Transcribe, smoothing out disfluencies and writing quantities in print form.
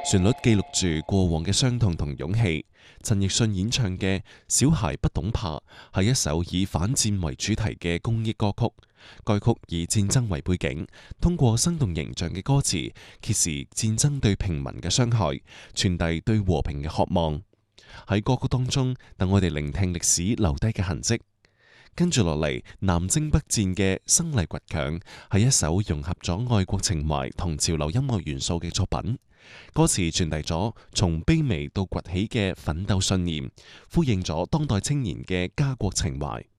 旋律記錄住過往嘅傷痛同勇氣。陳奕迅演唱嘅《小孩不懂怕》係一首以反戰為主題嘅公益歌曲。該曲以戰爭為背景，通過生動形象嘅歌詞，揭示戰爭對平民嘅傷害，傳遞對和平嘅渴望。喺歌曲當中，等我哋聆聽歷史留低嘅痕跡。跟住落嚟，南征北戰嘅生力倔強係一首融合咗愛國情懷同潮流音樂元素嘅作品。歌詞傳遞咗從卑微到崛起嘅奮鬥信念，呼應咗當代青年嘅家國情懷。